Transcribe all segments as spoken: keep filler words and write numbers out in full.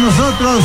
nosotros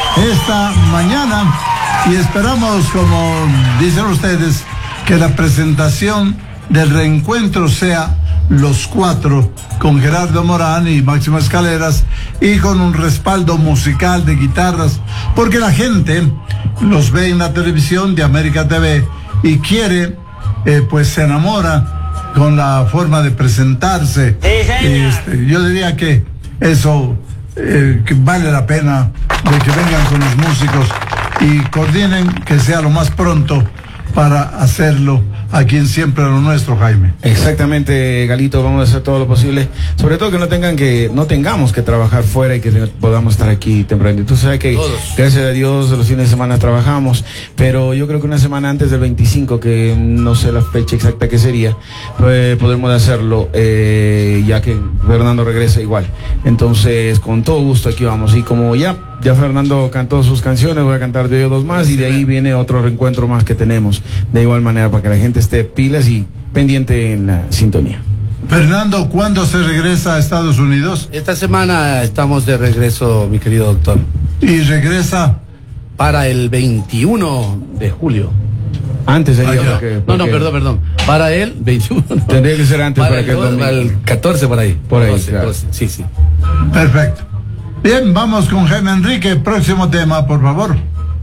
esta mañana y esperamos, como dicen ustedes, que la presentación del reencuentro sea los cuatro, con Gerardo Morán y Máximo Escaleras, y con un respaldo musical de guitarras, porque la gente los ve en la televisión de América T V y quiere, eh, pues se enamora con la forma de presentarse. Este, yo diría que eso eh, que vale la pena de que vengan con los músicos y coordinen que sea lo más pronto para hacerlo aquí en Siempre Lo Nuestro, Jaime. Exactamente, Galito, vamos a hacer todo lo posible, sobre todo que no tengan que, no tengamos que trabajar fuera y que podamos estar aquí temprano. Tú sabes que todos, gracias a Dios, los fines de semana trabajamos, pero yo creo que una semana antes del veinticinco, que no sé la fecha exacta que sería, pues podremos hacerlo, eh, ya que Fernando regresa igual. Entonces, con todo gusto aquí vamos, y como ya Ya Fernando cantó sus canciones, voy a cantar de ellos dos más, y de ahí viene otro reencuentro más que tenemos, de igual manera, para que la gente esté pilas y pendiente en la sintonía. Fernando, ¿cuándo se regresa a Estados Unidos? Esta semana estamos de regreso, mi querido doctor. ¿Y regresa? Para el veintiuno de julio. Antes sería. Ay, porque, porque... No, no, perdón, perdón. Para el veintiuno. No. Tendría que ser antes para, para que el, el, para el catorce por ahí. Por ahí, doce, claro. doce, sí, sí. Perfecto. Bien, vamos con Jaime Enrique. Próximo tema, por favor.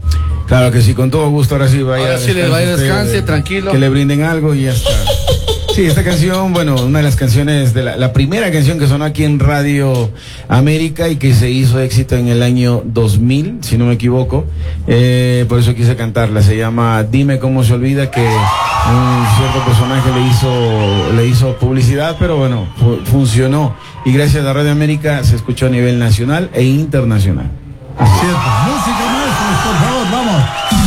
Claro que sí, con todo gusto. Ahora sí, vaya. Ahora sí, le vaya, descanse, tranquilo. Que le brinden algo y ya está. Sí, esta canción, bueno, una de las canciones, de la, la primera canción que sonó aquí en Radio América y que se hizo éxito en el año dos mil, si no me equivoco. Eh, por eso quise cantarla. Se llama Dime Cómo Se Olvida, que un cierto personaje le hizo, le hizo publicidad, pero bueno, fu funcionó. Y gracias a Radio América se escuchó a nivel nacional e internacional. Cierto. Música maestra, por favor, vamos.